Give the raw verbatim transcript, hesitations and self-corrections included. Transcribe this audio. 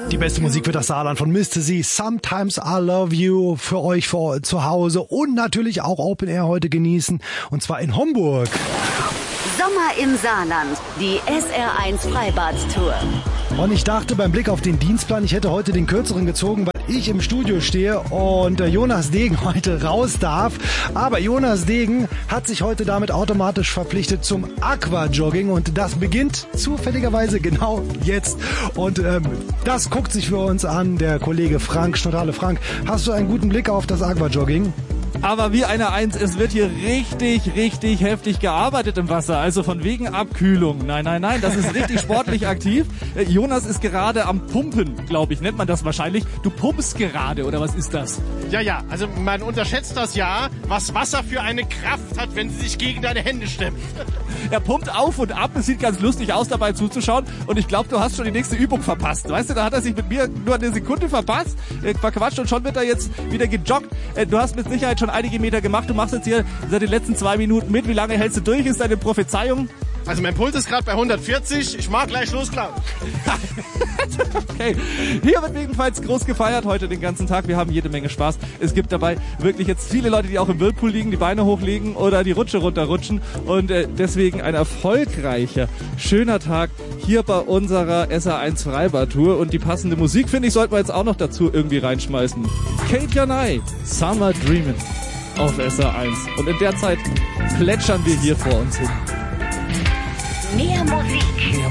Die beste Musik für das Saarland von Mister Z, Sometimes I Love You, für euch vor, zu Hause und natürlich auch Open Air heute genießen, und zwar in Homburg. Sommer im Saarland, die S R eins Freibad-Tour. Und ich dachte beim Blick auf den Dienstplan, ich hätte heute den kürzeren gezogen, weil ich im Studio stehe und Jonas Degen heute raus darf. Aber Jonas Degen hat sich heute damit automatisch verpflichtet zum Aquajogging und das beginnt zufälligerweise genau jetzt. Und ähm, das guckt sich für uns an der Kollege Frank Schnottale. Frank, hast du einen guten Blick auf das Aquajogging? Aber wie eine Eins, es wird hier richtig, richtig heftig gearbeitet im Wasser. Also von wegen Abkühlung. Nein, nein, nein, das ist richtig sportlich aktiv. Äh, Jonas ist gerade am Pumpen, glaube ich, nennt man das wahrscheinlich. Du pumpst gerade, oder was ist das? Ja, ja, also man unterschätzt das ja, was Wasser für eine Kraft hat, wenn sie sich gegen deine Hände stemmt. Er pumpt auf und ab, es sieht ganz lustig aus, dabei zuzuschauen. Und ich glaube, du hast schon die nächste Übung verpasst. Weißt du, da hat er sich mit mir nur eine Sekunde verpasst, äh, verquatscht und schon wird er jetzt wieder gejoggt. Äh, du hast mit Sicherheit schon einige Meter gemacht. Du machst jetzt hier seit den letzten zwei Minuten mit. Wie lange hältst du durch? Ist deine Prophezeiung? Also mein Puls ist gerade bei hundertvierzig. Ich mag gleich losklar. Okay. Hier wird jedenfalls groß gefeiert heute den ganzen Tag. Wir haben jede Menge Spaß. Es gibt dabei wirklich jetzt viele Leute, die auch im Whirlpool liegen, die Beine hochlegen oder die Rutsche runterrutschen. Und äh, deswegen ein erfolgreicher, schöner Tag hier bei unserer S R eins Freibad-Tour. Und die passende Musik, finde ich, sollten wir jetzt auch noch dazu irgendwie reinschmeißen. Kate Janai, Summer Dreamin' auf S R eins. Und in der Zeit plätschern wir hier vor uns hin. Mehr